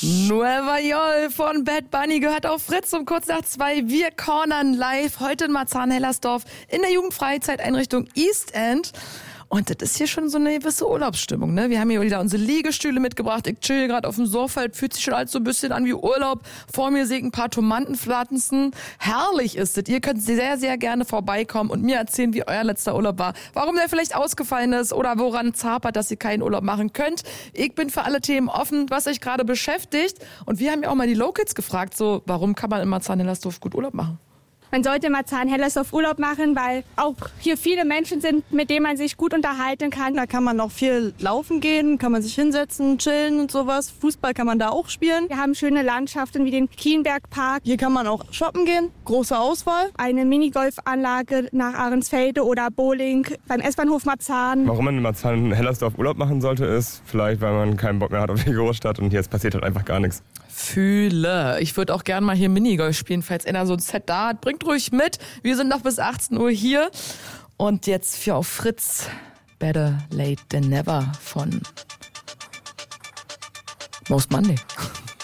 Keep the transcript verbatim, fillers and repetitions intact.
Nueva York von Bad Bunny gehört auf Fritz um kurz nach zwei. Wir cornern live heute in Marzahn-Hellersdorf in der Jugendfreizeiteinrichtung East End. Und das ist hier schon so eine gewisse Urlaubsstimmung, ne? Wir haben hier wieder unsere Liegestühle mitgebracht. Ich chill gerade auf dem Sofa, fühlt sich schon alles so ein bisschen an wie Urlaub. Vor mir sehe ich ein paar Tomatenflatenzen. Herrlich ist es. Ihr könnt sehr, sehr gerne vorbeikommen und mir erzählen, wie euer letzter Urlaub war. Warum der vielleicht ausgefallen ist oder woran es hapert, dass ihr keinen Urlaub machen könnt. Ich bin für alle Themen offen, was euch gerade beschäftigt. Und wir haben ja auch mal die Locals gefragt, so, warum kann man in Marzahn-Hellersdorf gut Urlaub machen? Man sollte in Marzahn-Hellersdorf Urlaub machen, weil auch hier viele Menschen sind, mit denen man sich gut unterhalten kann. Da kann man auch viel laufen gehen, kann man sich hinsetzen, chillen und sowas. Fußball kann man da auch spielen. Wir haben schöne Landschaften wie den Kienbergpark. Hier kann man auch shoppen gehen, große Auswahl. Eine Minigolfanlage nach Ahrensfelde oder Bowling beim S-Bahnhof Marzahn. Warum man in Marzahn-Hellersdorf Urlaub machen sollte, ist vielleicht, weil man keinen Bock mehr hat auf die Großstadt und jetzt passiert halt einfach gar nichts. Fühle. Ich würde auch gerne mal hier Minigolf spielen, falls einer so ein Set da hat. Bringt ruhig mit. Wir sind noch bis achtzehn Uhr hier. Und jetzt für auf Fritz Better Late Than Never von Most Monday.